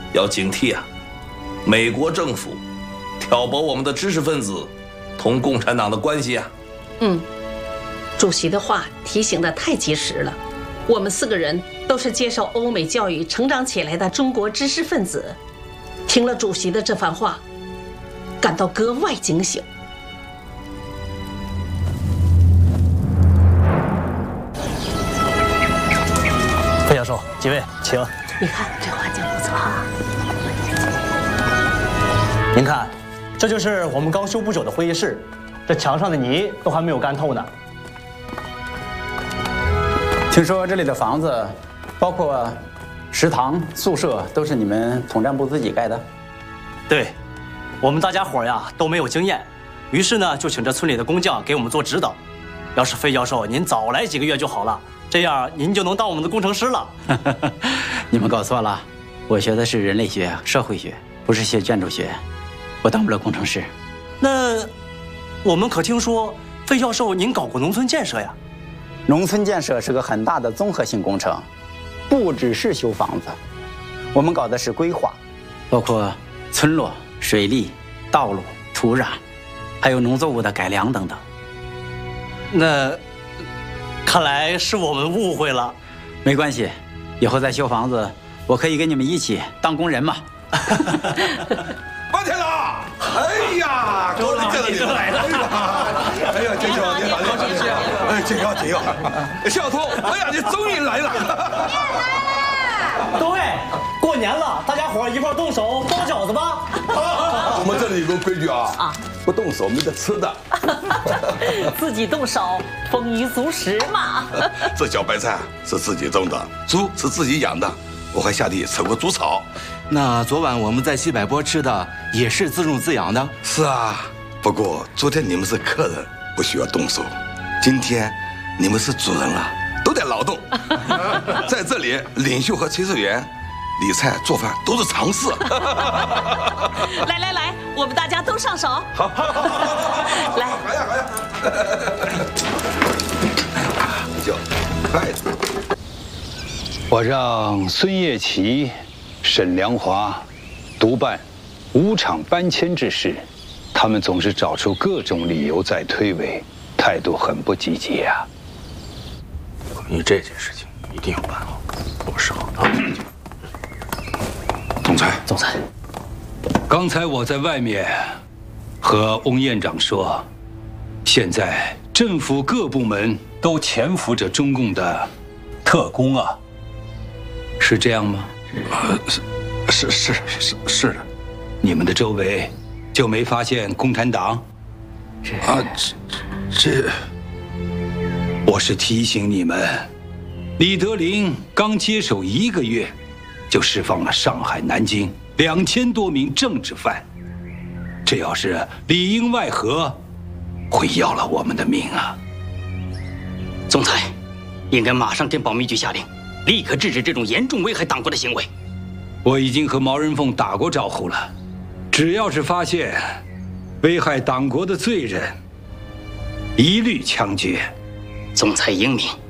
要警惕啊！美国政府挑拨我们的知识分子同共产党的关系啊！ 主席的话提醒得太及时了。我们4个人都是接受欧美教育成长起来的中国知识分子，听了主席的这番话，感到格外警醒。 费教授，几位，请。 你看这环境不错啊。 您看，这就是我们刚修不久的会议室，这墙上的泥都还没有干透呢。 听说这里的房子，包括食堂、宿舍，都是你们统战部自己盖的？ 对，我们大家伙呀都没有经验，于是呢就请这村里的工匠给我们做指导。要是费教授您早来几个月就好了，这样您就能当我们的工程师了。 你们搞错了，我学的是人类学、社会学，不是学建筑学，我当不了工程师。 那我们可听说费教授您搞过农村建设呀？ 农村建设是个很大的综合性工程，不只是修房子，我们搞的是规划，包括村落、水利、道路、土壤，还有农作物的改良等等。 那看来是我们误会了。 没关系，以后再修房子，我可以跟你们一起当工人嘛。 半天了！哎呀，终于见到你了！哎呀，金兄，你好，你好，哎，金耀，金耀，小偷，哎呀，你终于来了！ 各位，过年了，大家伙一块动手包饺子吧。 我们这里有个规矩啊，不动手没得吃的。 自己动手，丰衣足食嘛。 这小白菜是自己种的，猪是自己养的，我还下地扯过猪草。 那昨晚我们在西柏坡吃的也是自种自养的。 是啊，不过昨天你们是客人，不需要动手。今天你们是主人了，都得劳动。在这里，领袖和炊事员理菜做饭都是常事。 来，我们大家都上手。 好， 来， 来呀！就筷子。 我让孙叶奇、沈良华督办5场搬迁之事，他们总是找出各种理由在推诿，态度很不积极啊。 关于这件事情，一定要办好，落实好啊！ 总裁，刚才我在外面和翁院长说，现在政府各部门都潜伏着中共的特工啊，是这样吗？ 是的。 你们的周围就没发现共产党？ 这， 我是提醒你们，李德林刚接手1个月，就释放了上海、南京2000多名政治犯，这要是里应外合，会要了我们的命啊！ 总裁，应该马上跟保密局下令，立刻制止这种严重危害党国的行为。 我已经和毛人凤打过招呼了，只要是发现危害党国的罪人，一律枪决。 总裁英明。